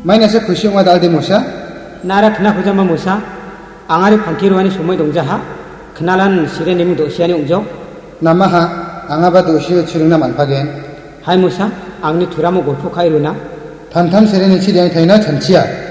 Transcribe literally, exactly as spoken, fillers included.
마이너스 구시용화 달디 모사 나라 그나 그자마 모사 앙아리 판키로하니 소모이 동자하 그나란 시레 내용 도시하니 웅조 나마하 앙아바 도시오 치릉나 만파겐 하이 모사 앙니 두라모 골포 카이로나 단탐 세레니 치리앙 타이나 전치야